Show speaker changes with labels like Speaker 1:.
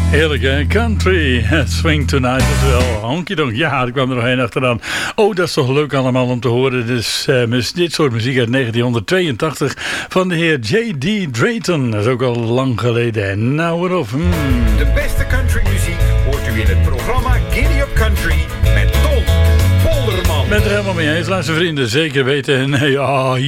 Speaker 1: Heerlijk, hè? Country, Swing Tonight as well. Honky donk, ja, er kwam er nog één achteraan. Oh, dat is toch leuk allemaal om te horen. Dus dit soort muziek uit 1982 van de heer J.D. Drayton. Dat is ook al lang geleden. En nou weer of.
Speaker 2: De beste countrymuziek hoort u in het programma Giddy Up Country met Ton Polderman.
Speaker 1: Ik ben het er helemaal mee eens, luister vrienden. Zeker weten. En ja,